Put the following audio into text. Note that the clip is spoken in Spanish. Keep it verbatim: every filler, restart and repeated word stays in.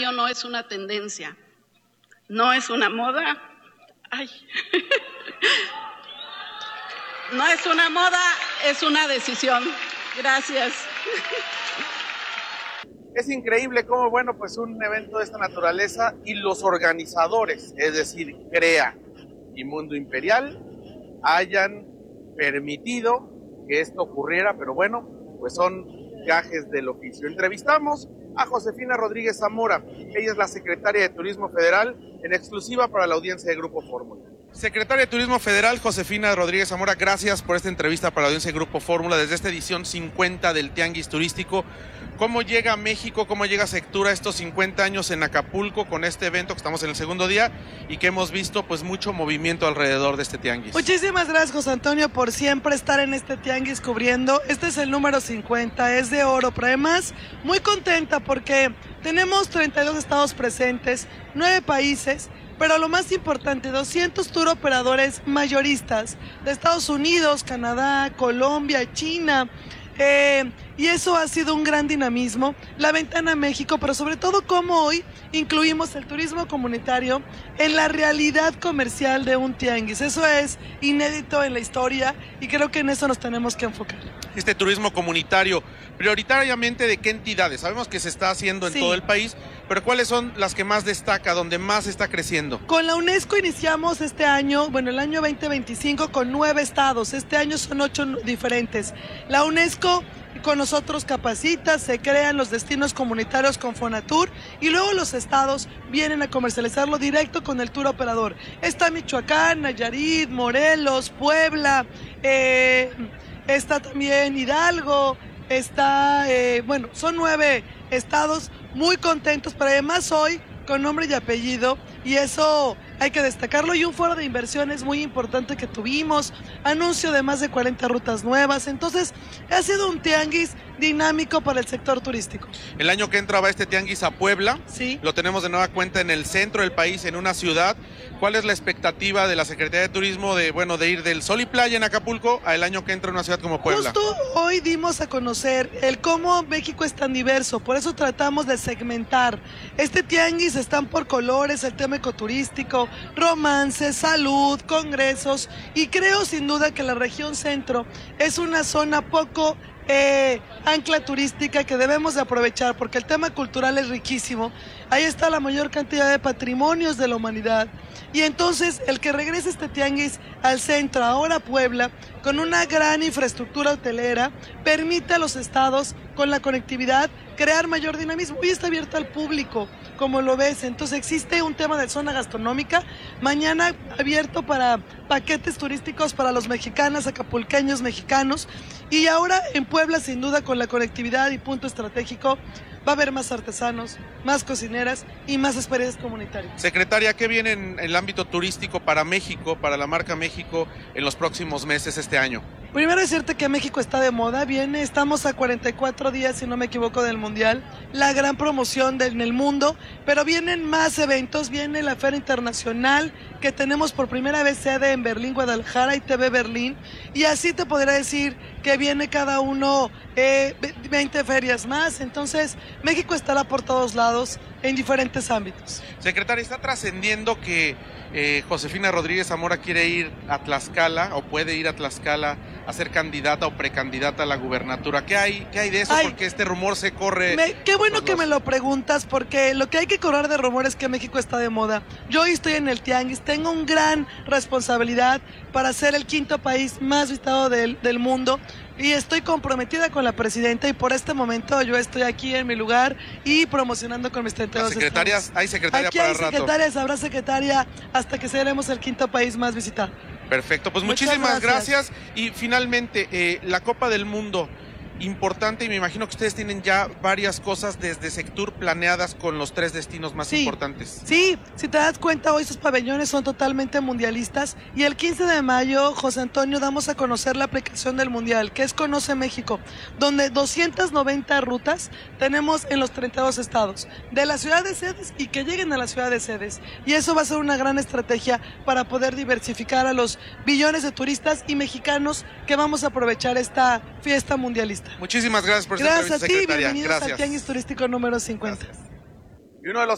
comunitario no es una tendencia, no es una moda. Ay. No es una moda, es una decisión. Gracias. Es increíble cómo, bueno, pues un evento de esta naturaleza y los organizadores, es decir, CREA y Mundo Imperial, hayan permitido que esto ocurriera, pero bueno, pues son gajes del oficio. Entrevistamos a Josefina Rodríguez Zamora, ella es la secretaria de Turismo Federal, en exclusiva para la audiencia de Grupo Fórmula. Secretaria de Turismo Federal, Josefina Rodríguez Zamora, gracias por esta entrevista para la audiencia de Grupo Fórmula desde esta edición cincuenta del Tianguis Turístico. ¿Cómo llega a México, cómo llega Sectura estos cincuenta años en Acapulco con este evento que estamos en el segundo día y que hemos visto pues mucho movimiento alrededor de este tianguis? Muchísimas gracias, José Antonio, por siempre estar en este tianguis cubriendo. Este es el número cincuenta, es de oro, pero además muy contenta porque tenemos treinta y dos estados presentes, nueve países, pero lo más importante, doscientos tour operadores mayoristas de Estados Unidos, Canadá, Colombia, China. Eh, y eso ha sido un gran dinamismo, la ventana a México, pero sobre todo cómo hoy incluimos el turismo comunitario en la realidad comercial de un tianguis. Eso es inédito en la historia y creo que en eso nos tenemos que enfocar. Este turismo comunitario, prioritariamente ¿de qué entidades? Sabemos que se está haciendo en sí. todo el país, pero ¿cuáles son las que más destaca, donde más está creciendo? Con la UNESCO iniciamos este año, bueno, el año veinte veinticinco con nueve estados, este año son ocho diferentes. La UNESCO con nosotros capacita, se crean los destinos comunitarios con Fonatur y luego los estados vienen a comercializarlo directo con el tour operador. Está Michoacán, Nayarit, Morelos, Puebla, eh, está también Hidalgo, está, eh, bueno, son nueve estados muy contentos, pero además hoy con nombre y apellido, y eso hay que destacarlo, y un foro de inversiones muy importante que tuvimos, anuncio de más de cuarenta rutas nuevas, entonces ha sido un tianguis dinámico para el sector turístico. El año que entra va este tianguis a Puebla, sí. Lo tenemos de nueva cuenta en el centro del país, en una ciudad. ¿Cuál es la expectativa de la Secretaría de Turismo de, bueno, de ir del Sol y Playa en Acapulco a el año que entra en una ciudad como Puebla? Justo hoy dimos a conocer el cómo México es tan diverso, por eso tratamos de segmentar. Este tianguis están por colores, el tema ecoturístico, romance, salud, congresos, y creo sin duda que la región centro es una zona poco Eh, ancla turística que debemos de aprovechar porque el tema cultural es riquísimo. Ahí está la mayor cantidad de patrimonios de la humanidad y entonces el que regrese este tianguis al centro, ahora Puebla, con una gran infraestructura hotelera, permite a los estados con la conectividad crear mayor dinamismo. Hoy está abierto al público, como lo ves, entonces existe un tema de zona gastronómica, mañana abierto para paquetes turísticos para los mexicanos, acapulqueños, mexicanos, y ahora en Puebla sin duda con la conectividad y punto estratégico va a haber más artesanos, más cocineras y más experiencias comunitarias. Secretaria, ¿qué viene en el ámbito turístico para México, para la marca México en los próximos meses este año? Primero decirte que México está de moda, viene, estamos a cuarenta y cuatro días, si no me equivoco, del Mundial, la gran promoción de, en el mundo, pero vienen más eventos, viene la Feria Internacional, que tenemos por primera vez sede en Berlín, Guadalajara y T V Berlín, y así te podría decir que viene cada uno eh, veinte ferias más, entonces México estará por todos lados en diferentes ámbitos. Secretaria, está trascendiendo que eh, Josefina Rodríguez Zamora quiere ir a Tlaxcala o puede ir a Tlaxcala a ser candidata o precandidata a la gubernatura. ¿Qué hay, qué hay de eso? Ay, porque este rumor se corre... Me, qué bueno que me lo preguntas, porque lo que hay que correr de rumores es que México está de moda. Yo hoy estoy en el tianguis, tengo una gran responsabilidad para ser el quinto país más visitado del, del mundo y estoy comprometida con la presidenta y por este momento yo estoy aquí en mi lugar y promocionando con mis treinta y dos secretarias, hay secretaria aquí para hay rato. secretarias, habrá secretaria hasta que seremos el quinto país más visitado. Perfecto, pues Muchas muchísimas gracias. gracias. Y finalmente, eh, la Copa del Mundo, importante, y me imagino que ustedes tienen ya varias cosas desde Sectur planeadas con los tres destinos más sí, importantes. Sí, si te das cuenta, hoy sus pabellones son totalmente mundialistas y el quince de mayo, José Antonio, damos a conocer la aplicación del Mundial, que es Conoce México, donde doscientas noventa rutas tenemos en los treinta y dos estados, de la ciudad de sedes y que lleguen a la ciudad de sedes. Y eso va a ser una gran estrategia para poder diversificar a los billones de turistas y mexicanos que vamos a aprovechar esta fiesta mundialista. Muchísimas gracias por esta entrevista, secretaria. Gracias a ti, bienvenidos al Tianguis Turístico número cincuenta. Gracias. Y uno de los